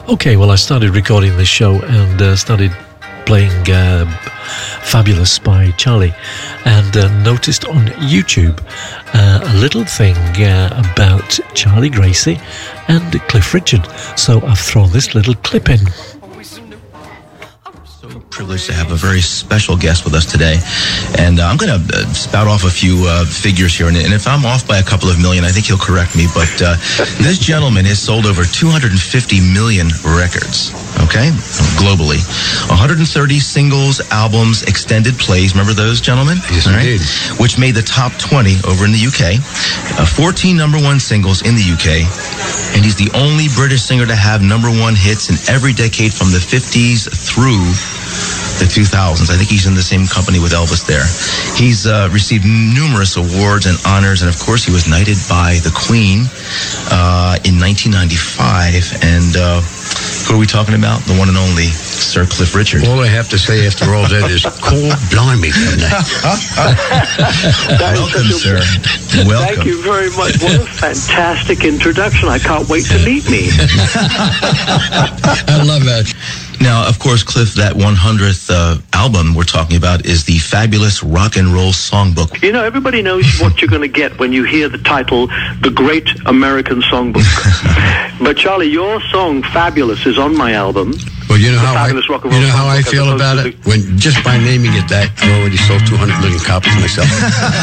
Okay, well, I started recording this show and started playing Fabulous by Charlie, and noticed on YouTube a little thing about Charlie Gracie and Cliff Richard. So I've thrown this little clip in. Privileged to have a very special guest with us today, and I'm going to spout off a few figures here, and if I'm off by a couple of million, I think he'll correct me, but this gentleman has sold over 250 million records, okay, globally. 130 singles, albums, extended plays, remember those, gentlemen? Yes, indeed. Which made the top 20 over in the UK, 14 number one singles in the UK, and he's the only British singer to have number one hits in every decade from the 50s through the 2000s. I think he's in the same company with Elvis there. He's received numerous awards and honors, and of course he was knighted by the Queen in 1995. And who are we talking about? The one and only Sir Cliff Richard. All I have to say after all that is, cool blimey from that. Welcome, sir. Welcome. Thank you very much. What a fantastic introduction. I can't wait to meet me. I love that. Now, of course, Cliff, that 100th album we're talking about is the Fabulous Rock and Roll Songbook. You know, everybody knows what you're going to get when you hear the title, The Great American Songbook. But, Charlie, your song, Fabulous, is on my album. Well, you know how I feel Songbook, about it? When just by naming it that, I already sold 200 million copies myself.